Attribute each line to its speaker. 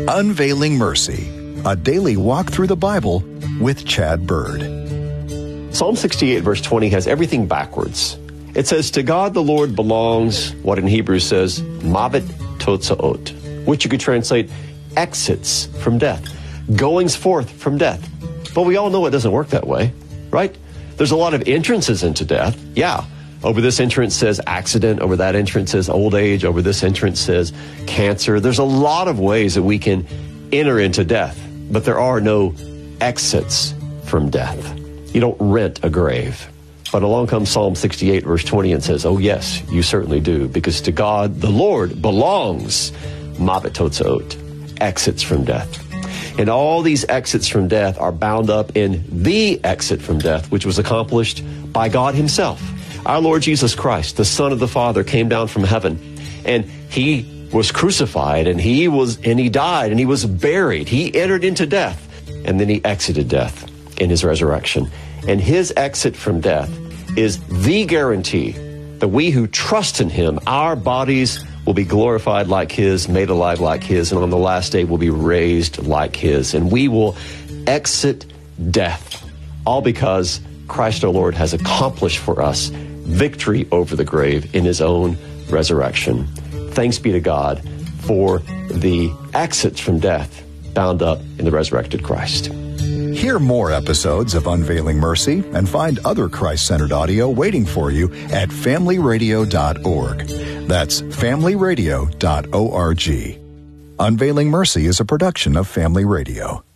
Speaker 1: Unveiling Mercy, a daily walk through the Bible with Chad Bird.
Speaker 2: Psalm 68 verse 20 has everything backwards. It says, to God the Lord belongs, what in Hebrew says, Mavet Totzaot, which you could translate exits from death, goings forth from death. But we all know it doesn't work that way, right? There's a lot of entrances into death. Yeah, over this entrance says accident, over that entrance says old age, over this entrance says cancer. There's a lot of ways that we can enter into death, but there are no exits from death. You don't rent a grave. But along comes Psalm 68, verse 20, and says, oh yes, you certainly do, because to God, the Lord, belongs Mavet Totzaot, exits from death. And all these exits from death are bound up in the exit from death, which was accomplished by God himself. Our Lord Jesus Christ, the Son of the Father, came down from heaven, and he was crucified, and he died, and he was buried. He entered into death, and then he exited death in his resurrection. And his exit from death is the guarantee that we who trust in him, our bodies will be glorified like his, made alive like his, and on the last day will be raised like his. And we will exit death, all because Christ our Lord has accomplished for us victory over the grave in his own resurrection. Thanks be to God for the exits from death bound up in the resurrected Christ.
Speaker 1: Hear more episodes of Unveiling Mercy and find other Christ-centered audio waiting for you at familyradio.org. That's familyradio.org. Unveiling Mercy is a production of Family Radio.